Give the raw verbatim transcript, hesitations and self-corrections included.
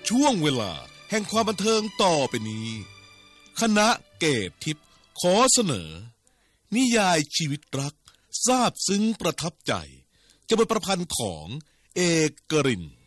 ช่วงเวลาแห่งความบันเทิงต่อไปนี้คณะเกตทิพย์ขอเสนอนิยายชีวิตรักซาบซึ้งประทับใจจะเป็นประพันธ์ของเอกกรินทร์